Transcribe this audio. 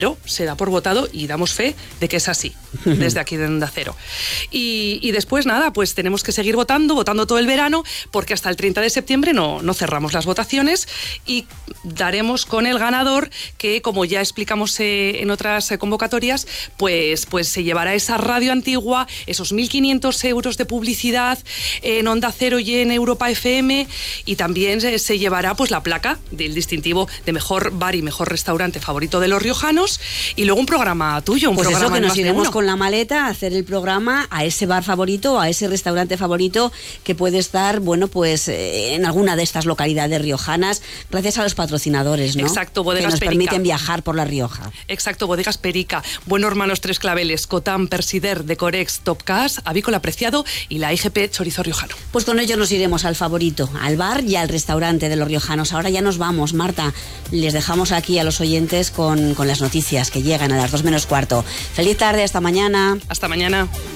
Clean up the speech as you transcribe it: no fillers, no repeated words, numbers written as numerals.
se da por votado y damos fe de que es así, desde aquí de Onda Cero. Y después nada, pues tenemos que seguir votando todo el verano, porque hasta el 30 de septiembre no cerramos las votaciones y daremos con el ganador que, como ya explicamos en otras convocatorias, pues se llevará esa radio antigua, esos 1.500 euros de publicidad en Onda Cero y en Europa FM, y también se llevará pues la placa del distintivo de mejor bar y mejor restaurante favorito de los riojanos. Y luego un programa tuyo, pues programa eso, que nos iremos con con la maleta a hacer el programa a ese bar favorito, a ese restaurante favorito que puede estar, bueno, pues en alguna de estas localidades riojanas, gracias a los patrocinadores, ¿no? Exacto, Bodegas que nos Perica. permiten viajar por La Rioja. Exacto, Bodegas Perica, Buenos Hermanos Tres Claveles, Cotam, Persider, Decorex, Topcas, Avícola Preciado y la IGP Chorizo Riojano. Pues con ellos nos iremos al favorito, al bar y al restaurante de los riojanos. Ahora ya nos vamos, Marta. Les dejamos aquí a los oyentes con las noticias que llegan a las 2:45. Feliz tarde, hasta mañana. Hasta mañana.